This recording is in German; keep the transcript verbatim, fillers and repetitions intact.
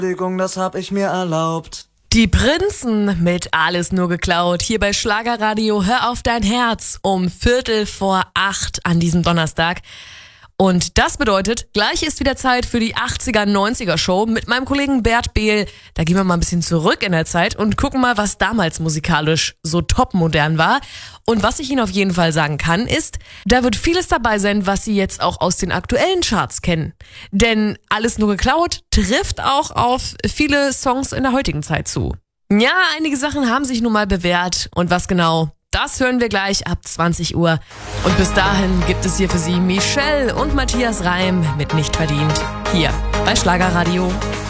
Das hab ich mir erlaubt. Die Prinzen mit Alles nur geklaut. Hier bei Schlagerradio Hör auf dein Herz um Viertel vor acht an diesem Donnerstag. Und das bedeutet, gleich ist wieder Zeit für die achtziger-neunziger-Show mit meinem Kollegen Bert Behl. Da gehen wir mal ein bisschen zurück in der Zeit und gucken mal, was damals musikalisch so topmodern war. Und was ich Ihnen auf jeden Fall sagen kann, ist, da wird vieles dabei sein, was Sie jetzt auch aus den aktuellen Charts kennen. Denn Alles nur geklaut trifft auch auf viele Songs in der heutigen Zeit zu. Ja, einige Sachen haben sich nun mal bewährt. Und was genau? Das hören wir gleich ab zwanzig Uhr. Und bis dahin gibt es hier für Sie Michelle und Matthias Reim mit Nicht verdient. Hier bei Schlagerradio.